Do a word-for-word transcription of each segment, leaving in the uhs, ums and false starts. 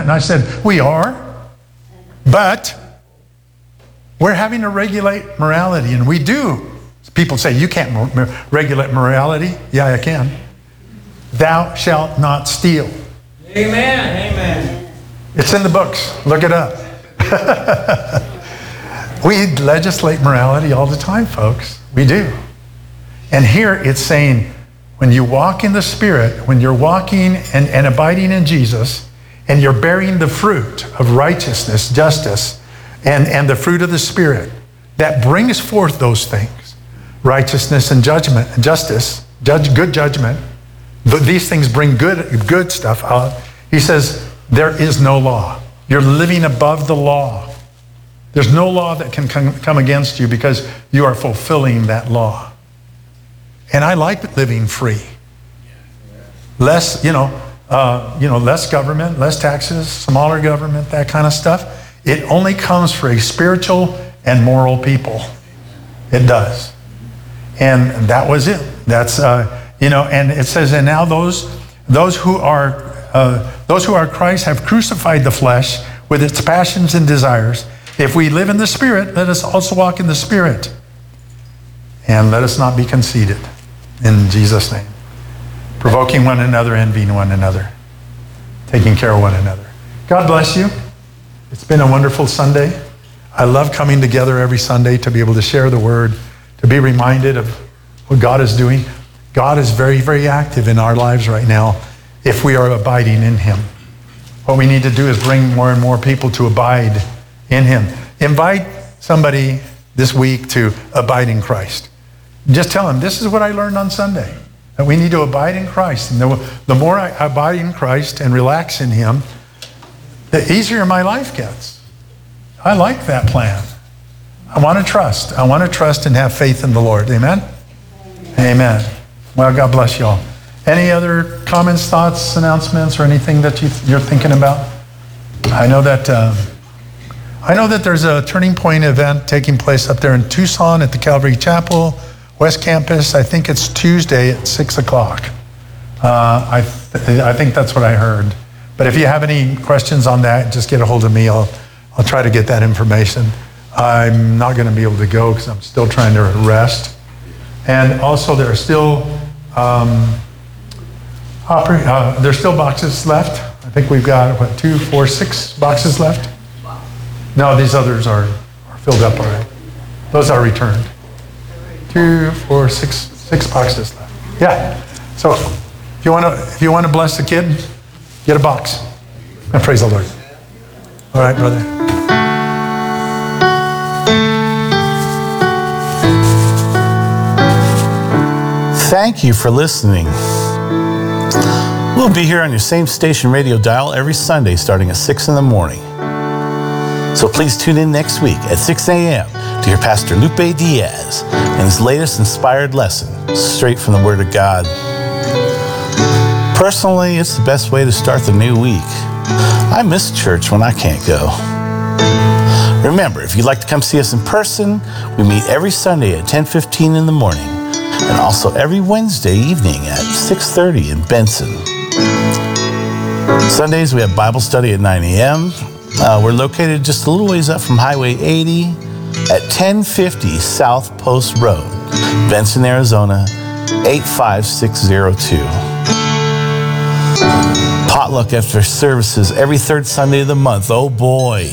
And I said, we are, but we're having to regulate morality, and we do. People say, you can't mo- regulate morality. Yeah, I can. Thou shalt not steal. Amen. Amen. It's in the books. Look it up. We legislate morality all the time, folks. We do. And here it's saying, when you walk in the Spirit, when you're walking and, and abiding in Jesus, and you're bearing the fruit of righteousness, justice, and, and the fruit of the Spirit, that brings forth those things, righteousness and judgment, and justice, judge, good judgment. These things bring good, good stuff out. He says, there is no law. You're living above the law. There's no law that can come, come against you because you are fulfilling that law. And I like living free. Less, you know, uh, you know, less government, less taxes, smaller government, that kind of stuff. It only comes for a spiritual and moral people. It does. And that was it. That's, uh, you know, and it says, and now those, those who are, uh, those who are Christ have crucified the flesh with its passions and desires. If we live in the Spirit, let us also walk in the Spirit. And let us not be conceited. In Jesus' name. Provoking one another, envying one another. Taking care of one another. God bless you. It's been a wonderful Sunday. I love coming together every Sunday to be able to share the Word, to be reminded of what God is doing. God is very, very active in our lives right now if we are abiding in Him. What we need to do is bring more and more people to abide in Him. Invite somebody this week to abide in Christ. Just tell them, this is what I learned on Sunday, that we need to abide in Christ. And the, the more I abide in Christ and relax in Him, the easier my life gets. I like that plan. I want to trust. I want to trust and have faith in the Lord. Amen? Amen. Amen. Well, God bless you all. Any other comments, thoughts, announcements, or anything that you, you're thinking about? I know that uh, I know that there's a Turning Point event taking place up there in Tucson at the Calvary Chapel West Campus. I think it's Tuesday at six o'clock. Uh, I th- I think that's what I heard. But if you have any questions on that, just get a hold of me. I'll I'll try to get that information. I'm not going to be able to go because I'm still trying to rest. And also, there are still um, oper- uh, there's still boxes left. I think we've got what two, four, six boxes left. No, these others are, are filled up already. Those are returned. Two, four, six, six boxes left. Yeah. So if you want to, if you want to bless the kid, get a box. And praise the Lord. All right, brother. Thank you for listening. We'll be here on your same station radio dial every Sunday starting at six in the morning. So please tune in next week at six a.m. to hear Pastor Lupe Diaz and his latest inspired lesson, straight from the Word of God. Personally, it's the best way to start the new week. I miss church when I can't go. Remember, if you'd like to come see us in person, we meet every Sunday at ten fifteen in the morning and also every Wednesday evening at six thirty in Benson. Sundays, we have Bible study at nine a.m. Uh, we're located just a little ways up from Highway eighty at ten fifty South Post Road, Benson, Arizona, eight five six zero two. Potluck after services every third Sunday of the month. Oh boy.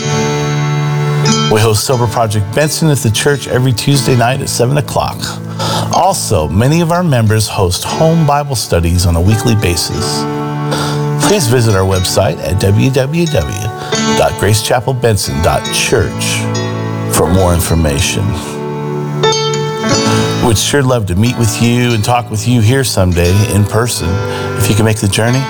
We host Sober Project Benson at the church every Tuesday night at seven o'clock. Also, many of our members host home Bible studies on a weekly basis. Please visit our website at w w w dot grace chapel benson dot church for more information. We'd sure love to meet with you and talk with you here someday in person, if you can make the journey.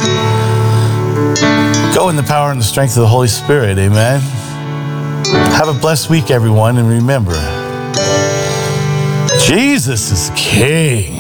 Go in the power and the strength of the Holy Spirit, amen? Have a blessed week, everyone, and remember, Jesus is King.